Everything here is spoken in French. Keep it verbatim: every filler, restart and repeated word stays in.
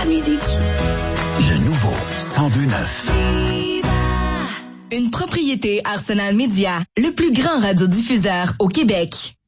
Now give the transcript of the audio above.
musique. Le nouveau cent deux neuf. Une propriété Arsenal Média, le plus grand radiodiffuseur au Québec.